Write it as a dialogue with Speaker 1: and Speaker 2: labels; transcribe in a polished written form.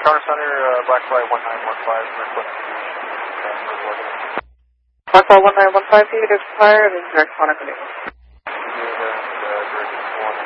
Speaker 1: Counter Center, Black Flight 1915, request to
Speaker 2: Black Flight 1915, you expired, and direct contact with you.